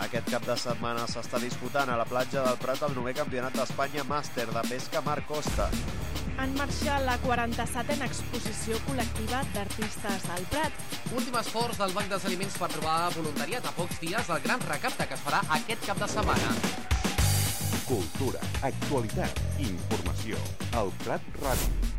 Aquest cap de setmana s'està disputant a la platja del Prat el 9è Campionat d'Espanya Màster de Pesca Mar Costa. En marxa la 47a exposició col·lectiva d'artistes al Prat. Últim esforç del Banc dels Aliments per trobar voluntariat a pocs dies del gran recapte que es farà aquest cap de setmana. Cultura, actualitat, informació. El Prat Ràdio.